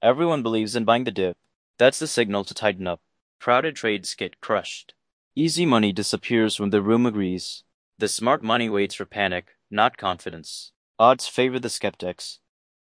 Everyone believes in buying the dip. That's the signal to tighten up. Crowded trades get crushed. Easy money disappears when the room agrees. The smart money waits for panic, not confidence. Odds favor the skeptics.